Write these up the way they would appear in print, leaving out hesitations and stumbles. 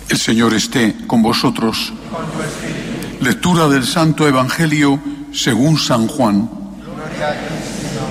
El Señor esté con vosotros. Lectura del Santo Evangelio según San Juan. Gloria a ti, Señor.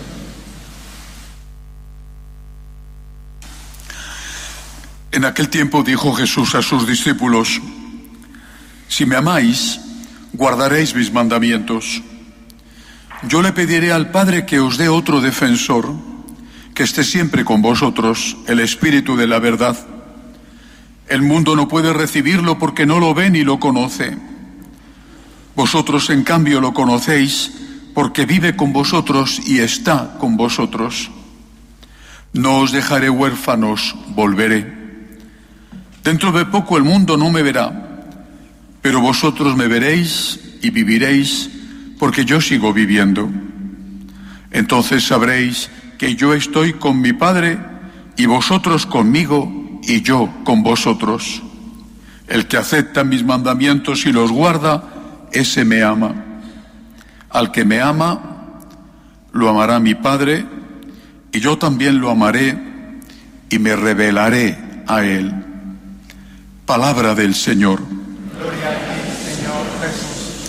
En aquel tiempo dijo Jesús a sus discípulos: si me amáis, guardaréis mis mandamientos. Yo le pediré al Padre que os dé otro defensor, que esté siempre con vosotros, el Espíritu de la verdad. El mundo no puede recibirlo porque no lo ve ni lo conoce. Vosotros, en cambio, lo conocéis porque vive con vosotros y está con vosotros. No os dejaré huérfanos, volveré. Dentro de poco el mundo no me verá, pero vosotros me veréis y viviréis, porque yo sigo viviendo. Entonces sabréis que yo estoy con mi Padre y vosotros conmigo y yo con vosotros. El que acepta mis mandamientos y los guarda, ese me ama. Al que me ama, lo amará mi Padre, y yo también lo amaré y me revelaré a él. Palabra del Señor. Gloria a ti, Señor Jesús.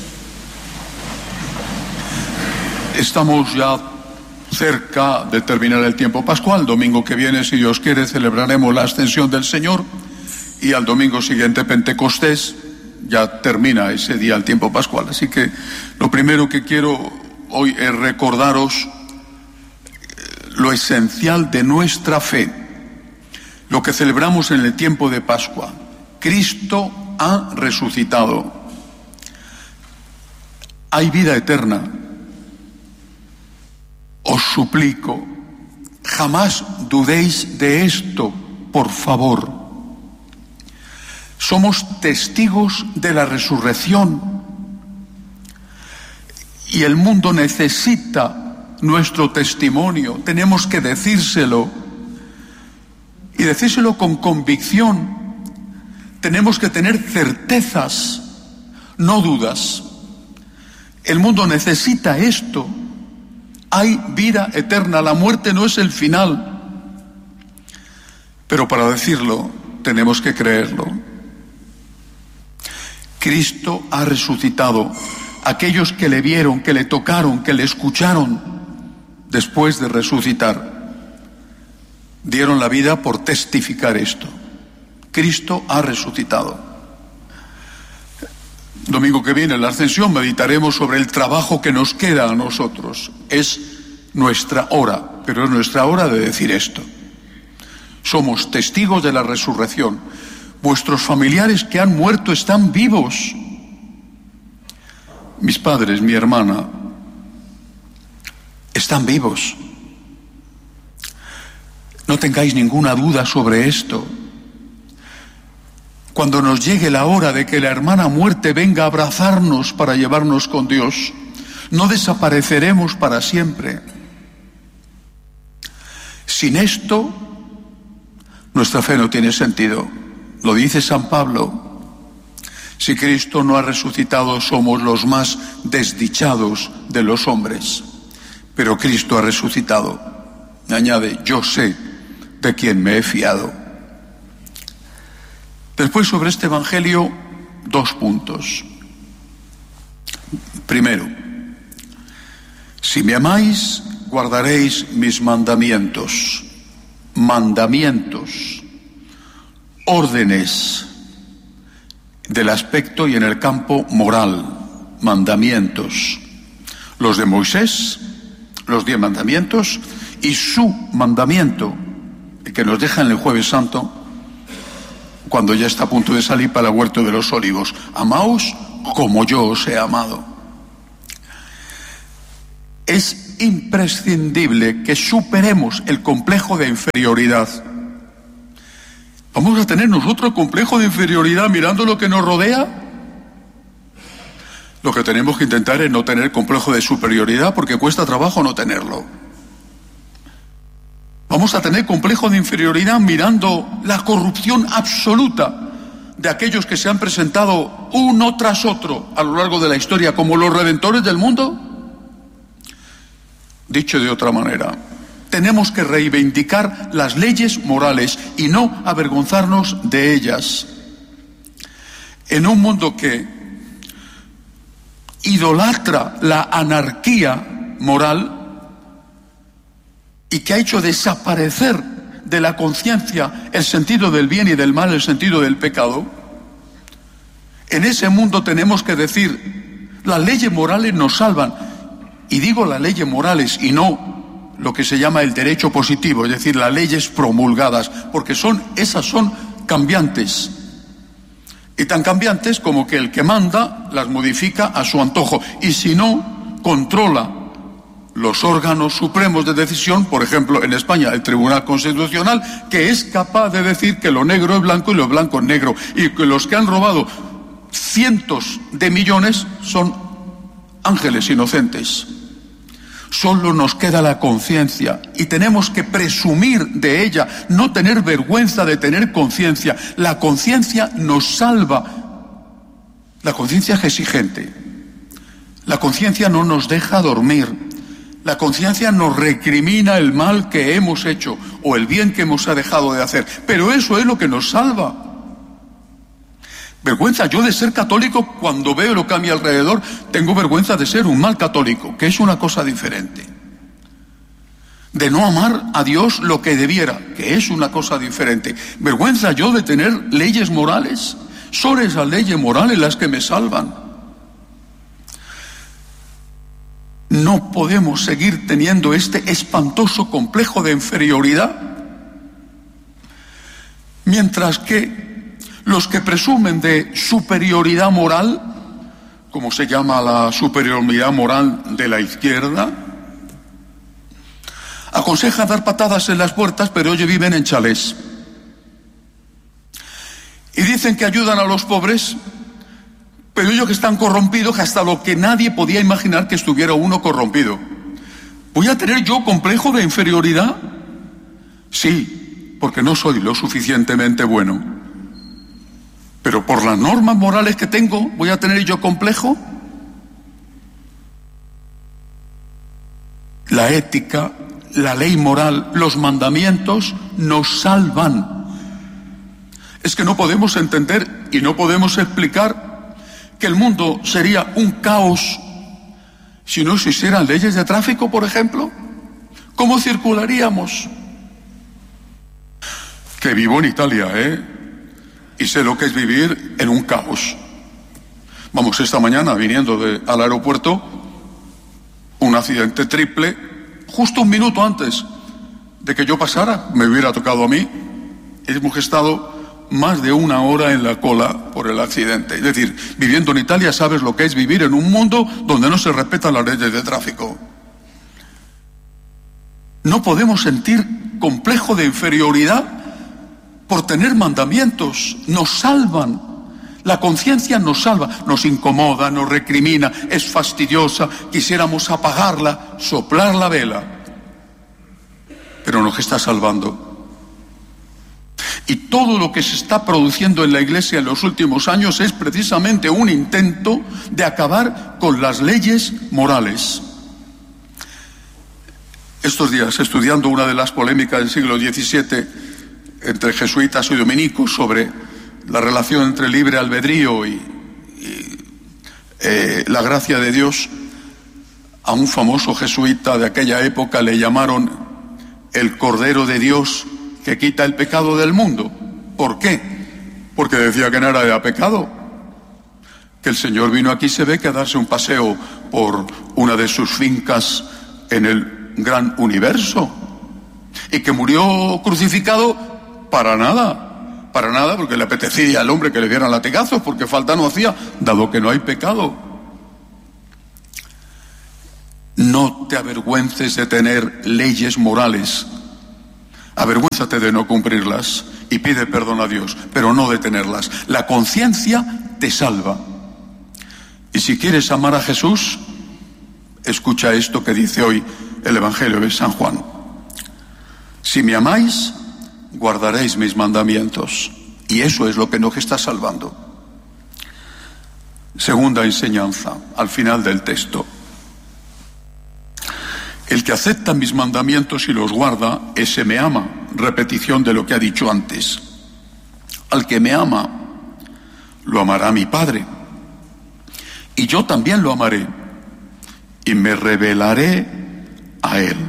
Estamos ya cerca de terminar el tiempo pascual. Domingo que viene, si Dios quiere, celebraremos la ascensión del Señor, y al domingo siguiente, Pentecostés, ya termina ese día el tiempo pascual. Así que lo primero que quiero hoy es recordaros lo esencial de nuestra fe, lo que celebramos en el tiempo de Pascua. Cristo ha resucitado. Hay vida eterna. Os suplico, jamás dudéis de esto, por favor. Somos testigos de la resurrección y el mundo necesita nuestro testimonio. Tenemos que decírselo, y decírselo con convicción. Tenemos que tener certezas, no dudas. El mundo necesita esto. Hay vida eterna, la muerte no es el final. Pero para decirlo, tenemos que creerlo. Cristo ha resucitado. Aquellos que le vieron, que le tocaron, que le escucharon después de resucitar, dieron la vida por testificar esto. Cristo ha resucitado. Domingo que viene, en la Ascensión, meditaremos sobre el trabajo que nos queda a nosotros. Es nuestra hora, pero es nuestra hora de decir esto. Somos testigos de la resurrección. Vuestros familiares que han muerto están vivos. Mis padres, mi hermana, están vivos. No tengáis ninguna duda sobre esto. Cuando nos llegue la hora de que la hermana muerte venga a abrazarnos para llevarnos con Dios, no desapareceremos para siempre. Sin esto, nuestra fe no tiene sentido. Lo dice San Pablo: si Cristo no ha resucitado, somos los más desdichados de los hombres. Pero Cristo ha resucitado. Y añade: yo sé de quién me he fiado. Después, sobre este Evangelio, 2 puntos. Primero, si me amáis, guardaréis mis mandamientos. Mandamientos, órdenes del aspecto y en el campo moral. Mandamientos. Los de Moisés, los 10 mandamientos, y su mandamiento, el que nos deja en el Jueves Santo, cuando ya está a punto de salir para el huerto de los olivos: amaos como yo os he amado. Es imprescindible que superemos el complejo de inferioridad. ¿Vamos a tener nosotros complejo de inferioridad mirando lo que nos rodea? Lo que tenemos que intentar es no tener complejo de superioridad, porque cuesta trabajo no tenerlo. Vamos a tener complejo de inferioridad mirando la corrupción absoluta de aquellos que se han presentado uno tras otro a lo largo de la historia como los redentores del mundo. Dicho de otra manera, tenemos que reivindicar las leyes morales y no avergonzarnos de ellas. en un mundo que idolatra la anarquía moral y que ha hecho desaparecer de la conciencia el sentido del bien y del mal, el sentido del pecado, en ese mundo tenemos que decir, las leyes morales nos salvan. Y digo las leyes morales y no lo que se llama el derecho positivo, es decir, las leyes promulgadas, porque esas son cambiantes. Y tan cambiantes como que el que manda las modifica a su antojo. Y si no, controla los órganos supremos de decisión, por ejemplo, en España, el Tribunal Constitucional, que es capaz de decir que lo negro es blanco y lo blanco es negro. Y que los que han robado cientos de millones son ángeles inocentes. Solo nos queda la conciencia y tenemos que presumir de ella, no tener vergüenza de tener conciencia. La conciencia nos salva. La conciencia es exigente. La conciencia no nos deja dormir. La conciencia nos recrimina el mal que hemos hecho o el bien que hemos dejado de hacer. Pero eso es lo que nos salva. Vergüenza yo de ser católico, cuando veo lo que a mi alrededor, tengo vergüenza de ser un mal católico, que es una cosa diferente. De no amar a Dios lo que debiera, que es una cosa diferente. Vergüenza yo de tener leyes morales. Son esas leyes morales las que me salvan. No podemos seguir teniendo este espantoso complejo de inferioridad, mientras que los que presumen de superioridad moral, como se llama la superioridad moral de la izquierda, aconsejan dar patadas en las puertas, pero ellos viven en chalés. Y dicen que ayudan a los pobres, pero ellos que están corrompidos, que hasta lo que nadie podía imaginar que estuviera uno corrompido. ¿Voy a tener yo complejo de inferioridad? Sí, porque no soy lo suficientemente bueno. Pero por las normas morales que tengo, ¿voy a tener yo complejo? La ética, la ley moral, los mandamientos nos salvan. Es que no podemos entender y no podemos explicar que el mundo sería un caos si no se hicieran leyes de tráfico, por ejemplo. ¿Cómo circularíamos? Que vivo en Italia, y sé lo que es vivir en un caos. Vamos, esta mañana viniendo al aeropuerto, un accidente triple, justo un minuto antes de que yo pasara, me hubiera tocado a mí. Hemos estado más de una hora en la cola por el accidente. Es decir, viviendo en Italia sabes lo que es vivir en un mundo donde no se respetan las leyes de tráfico. No podemos sentir complejo de inferioridad por tener mandamientos. Nos salvan. La conciencia nos salva, nos incomoda, nos recrimina, es fastidiosa, quisiéramos apagarla, soplar la vela, pero nos está salvando. Y todo lo que se está produciendo en la Iglesia en los últimos años es precisamente un intento de acabar con las leyes morales. Estos días, estudiando una de las polémicas del siglo XVII entre jesuitas y dominicos sobre la relación entre libre albedrío y la gracia de Dios, a un famoso jesuita de aquella época le llamaron el Cordero de Dios que quita el pecado del mundo. ¿Por qué? Porque decía que no era pecado, que el Señor vino aquí, se ve, que a darse un paseo por una de sus fincas en el gran universo, y que murió crucificado para nada, porque le apetecía al hombre que le dieran latigazos, porque falta no hacía, dado que no hay pecado. No te avergüences de tener leyes morales, avergüénzate de no cumplirlas y pide perdón a Dios, pero no de tenerlas. La conciencia te salva. Y si quieres amar a Jesús, escucha esto que dice hoy el Evangelio de San Juan: si me amáis, guardaréis mis mandamientos. Y eso es lo que nos está salvando. Segunda enseñanza, al final del texto: el que acepta mis mandamientos y los guarda, ese me ama. Repetición de lo que ha dicho antes. Al que me ama, lo amará mi Padre. Y yo también lo amaré y me revelaré a él.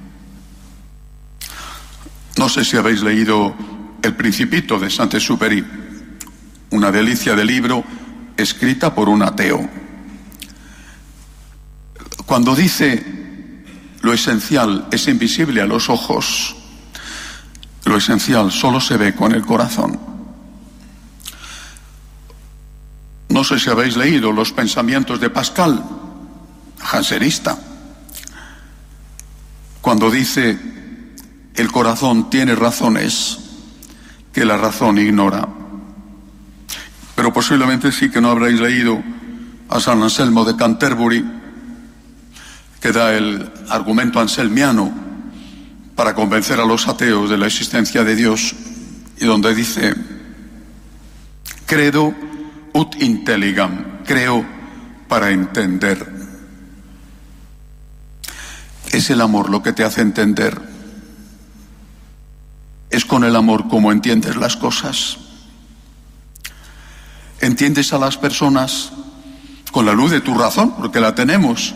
No sé si habéis leído El Principito de Saint-Exupéry, una delicia de libro escrita por un ateo. Cuando dice lo esencial es invisible a los ojos, lo esencial solo se ve con el corazón. No sé si habéis leído Los pensamientos de Pascal, jansenista, cuando dice el corazón tiene razones que la razón ignora. Pero posiblemente sí que no habréis leído a San Anselmo de Canterbury, que da el argumento anselmiano para convencer a los ateos de la existencia de Dios, y donde dice: credo ut intelligam, creo para entender. Es el amor lo que te hace entender. Es con el amor como entiendes las cosas. Entiendes a las personas con la luz de tu razón, porque la tenemos,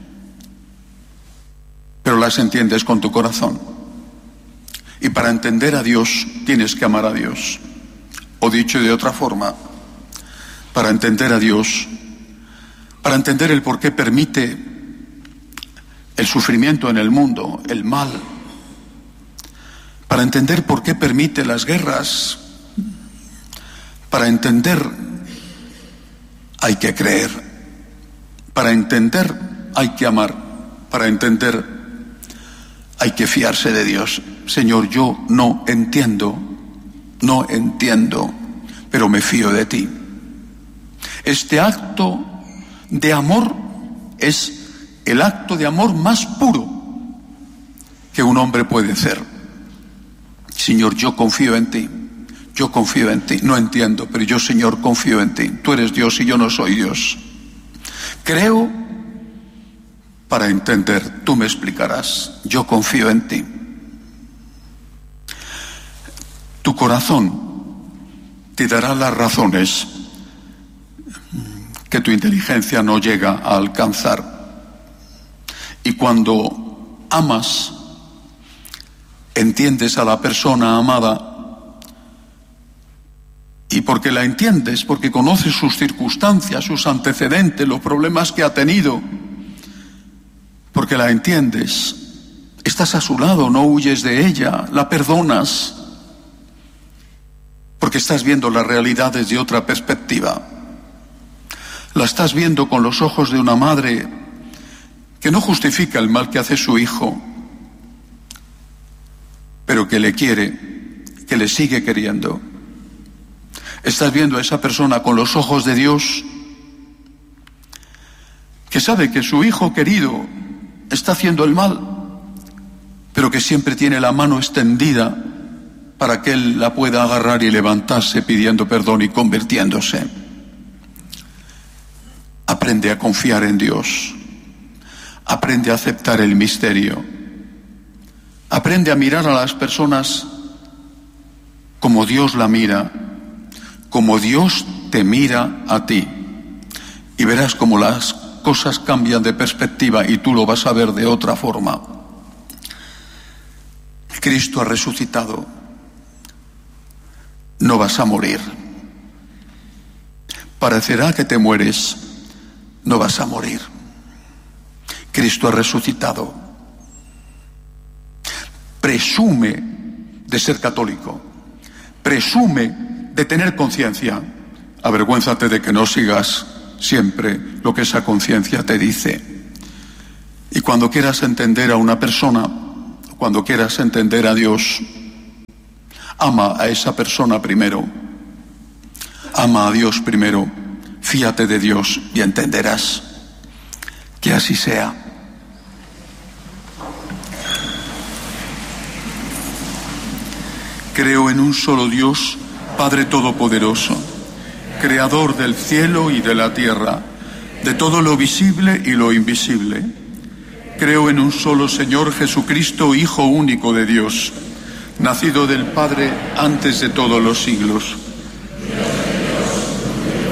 pero las entiendes con tu corazón. Y para entender a Dios tienes que amar a Dios. O dicho de otra forma, para entender a Dios, para entender el por qué permite el sufrimiento en el mundo, el mal, para entender por qué permite las guerras, para entender hay que creer, para entender hay que amar, para entender hay que fiarse de Dios. Señor, yo no entiendo, pero me fío de ti. Este acto de amor es el acto de amor más puro que un hombre puede hacer. Señor, yo confío en ti, no entiendo, pero yo, Señor, confío en ti. Tú eres Dios y yo no soy Dios. Creo para entender, tú me explicarás, yo confío en ti. Tu corazón te dará las razones que tu inteligencia no llega a alcanzar. Y cuando amas, entiendes a la persona amada, y porque la entiendes, porque conoces sus circunstancias, sus antecedentes, los problemas que ha tenido, porque la entiendes, estás a su lado, no huyes de ella, la perdonas, porque estás viendo la realidad desde otra perspectiva. La estás viendo con los ojos de una madre que no justifica el mal que hace su hijo, pero que le quiere, que le sigue queriendo. Estás viendo a esa persona con los ojos de Dios, que sabe que su hijo querido está haciendo el mal, pero que siempre tiene la mano extendida para que él la pueda agarrar y levantarse pidiendo perdón y convirtiéndose. Aprende a confiar en Dios. Aprende a aceptar el misterio. Aprende a mirar a las personas como Dios la mira, como Dios te mira a ti. Y verás cómo las cosas cambian de perspectiva y tú lo vas a ver de otra forma. Cristo ha resucitado. No vas a morir. Parecerá que te mueres. No vas a morir. Cristo ha resucitado. Presume de ser católico. Presume de tener conciencia. Avergüénzate de que no sigas siempre lo que esa conciencia te dice. Y cuando quieras entender a una persona, cuando quieras entender a Dios, ama a esa persona primero. Ama a Dios primero. Fíate de Dios y entenderás. Que así sea. Creo en un solo Dios, Padre Todopoderoso, Creador del cielo y de la tierra, de todo lo visible y lo invisible. Creo en un solo Señor Jesucristo, Hijo único de Dios, nacido del Padre antes de todos los siglos.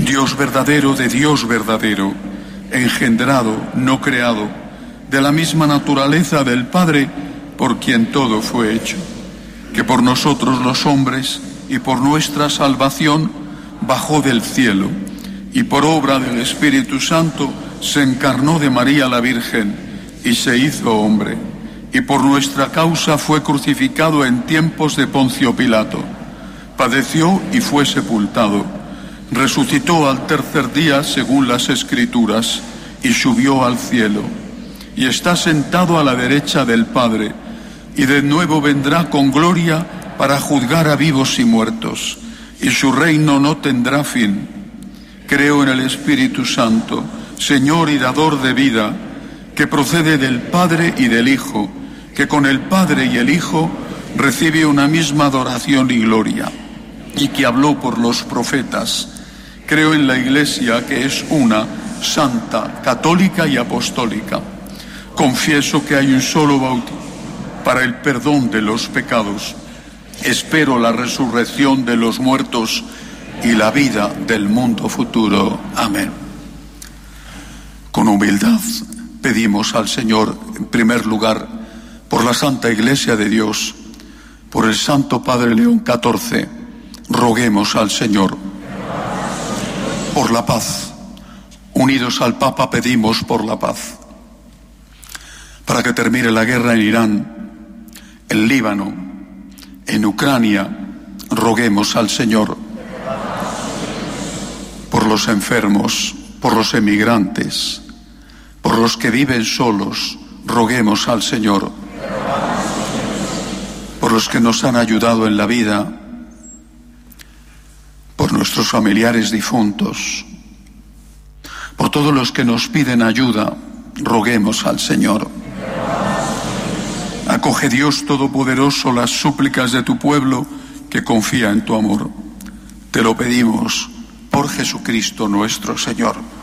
Dios verdadero de Dios verdadero, engendrado, no creado, de la misma naturaleza del Padre, por quien todo fue hecho, que por nosotros los hombres y por nuestra salvación bajó del cielo, y por obra del Espíritu Santo se encarnó de María la Virgen y se hizo hombre, y por nuestra causa fue crucificado en tiempos de Poncio Pilato, padeció y fue sepultado, resucitó al tercer día según las Escrituras y subió al cielo, y está sentado a la derecha del Padre, y de nuevo vendrá con gloria para juzgar a vivos y muertos, y su reino no tendrá fin. Creo en el Espíritu Santo, Señor y dador de vida, que procede del Padre y del Hijo, que con el Padre y el Hijo recibe una misma adoración y gloria, y que habló por los profetas. Creo en la Iglesia, que es una, santa, católica y apostólica. Confieso que hay un solo bautismo para el perdón de los pecados. Espero la resurrección de los muertos y la vida del mundo futuro. Amén. Con humildad pedimos al Señor, en primer lugar, por la Santa Iglesia de Dios, por el Santo Padre León XIV, roguemos al Señor. Por la paz, unidos al Papa pedimos por la paz, para que termine la guerra en Irán, en Líbano, en Ucrania, roguemos al Señor. Por los enfermos, por los emigrantes, por los que viven solos, roguemos al Señor. Por los que nos han ayudado en la vida, por nuestros familiares difuntos, por todos los que nos piden ayuda, roguemos al Señor. Acoge, Dios Todopoderoso, las súplicas de tu pueblo que confía en tu amor. Te lo pedimos por Jesucristo nuestro Señor.